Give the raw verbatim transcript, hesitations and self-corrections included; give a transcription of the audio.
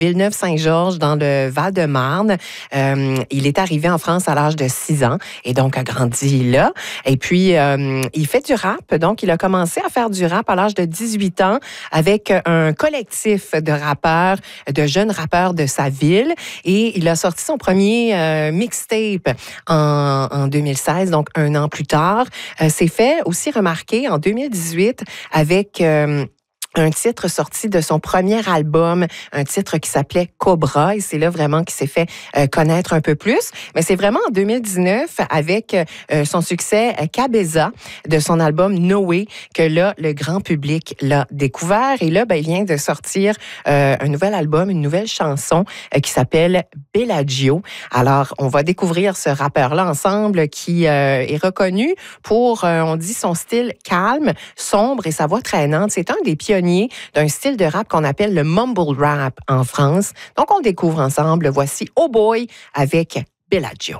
Villeneuve-Saint-Georges, dans le Val-de-Marne. Euh, il est arrivé en France à l'âge de six ans et donc a grandi là. Et puis, euh, il fait du rap. Donc, il a commencé à faire du rap à l'âge de dix-huit ans avec un collectif de rappeurs, de jeunes rappeurs de sa ville. Et il a sorti son premier euh, mixtape en, en deux mille seize, donc un an plus tard. Euh, s'est fait aussi remarquer en deux mille dix-huit avec... Euh, un titre sorti de son premier album, un titre qui s'appelait Cobra, et c'est là vraiment qu'il s'est fait euh, connaître un peu plus. Mais c'est vraiment en deux mille dix-neuf, avec euh, son succès euh, Cabeza, de son album No Way, que là, le grand public l'a découvert. Et là, ben, il vient de sortir euh, un nouvel album, une nouvelle chanson euh, qui s'appelle Bellagio. Alors, on va découvrir ce rappeur-là ensemble qui euh, est reconnu pour, euh, on dit, son style calme, sombre et sa voix traînante. C'est un des pionniers d'un style de rap qu'on appelle le mumble rap en France. Donc, on le découvre ensemble. Voici Oh Boy avec Bellagio.